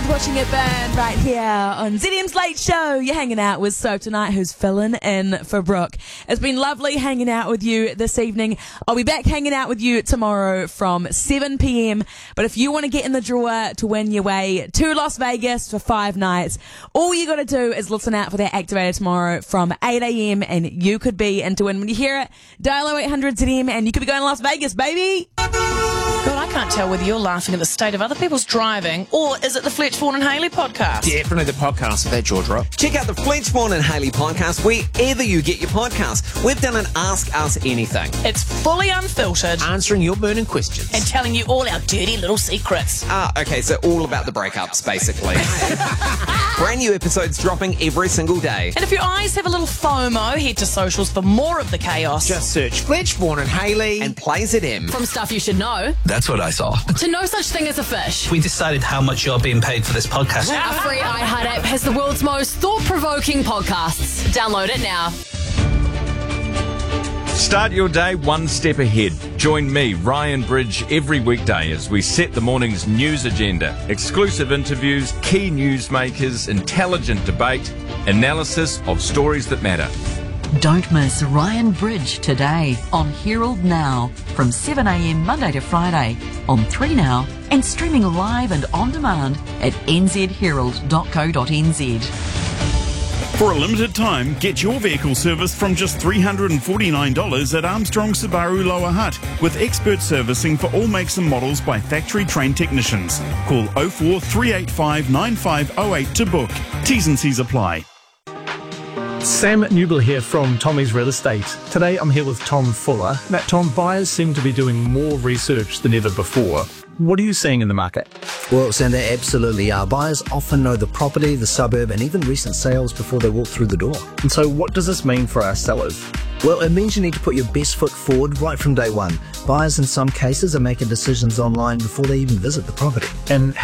with Watching It Burn right here on ZM's Late Show. You're hanging out with Soap tonight, who's filling in for Brooke. It's been lovely hanging out with you this evening. I'll be back hanging out with you tomorrow from 7 p.m. But if you want to get in the draw to win your way to Las Vegas for 5 nights, all you got to do is listen out for that activator tomorrow from 8 a.m. and you could be in to win. When you hear it, dial 0800 ZM and you could be going to Las Vegas, baby. God, I can't tell whether you're laughing at the state of other people's driving or is it the Fletch, Vaughan and Hayley podcast? Definitely the podcast with that jaw drop. Check out the Fletch, Vaughan and Hayley podcast wherever you get your podcasts. We've done an Ask Us Anything. It's fully unfiltered Answering your burning questions. and telling you all our dirty little secrets. Okay, so all about the breakups, basically. Brand new episodes dropping every single day. And if your eyes have a little FOMO, head to socials for more of the chaos. Just search Fletch, Vaughan and Hayley. And Play ZM. From stuff you should know, That's what I saw. to no such thing as a fish. We decided how much you're being paid for this podcast. Our free iHeart app has the world's most thought-provoking podcasts. Download it now. Start your day one step ahead. Join me, Ryan Bridge, every weekday as we set the morning's news agenda. Exclusive interviews, key newsmakers, intelligent debate, analysis of stories that matter. Don't miss Ryan Bridge today on Herald Now from 7 a.m. Monday to Friday on 3 Now and streaming live and on demand at nzherald.co.nz. For a limited time, get your vehicle serviced from just $349 at Armstrong Subaru Lower Hutt with expert servicing for all makes and models by factory trained technicians. Call 04385 9508 to book. T's and C's apply. Sam Newble here from Tommy's Real Estate. Today I'm here with Tom Fuller. Tom, buyers seem to be doing more research than ever before. What are you seeing in the market? Well, Sam, they absolutely are. Buyers often know the property, the suburb, and even recent sales before they walk through the door. And so what does this mean for our sellers? Well, it means you need to put your best foot forward right from day one. Buyers in some cases are making decisions online before they even visit the property. And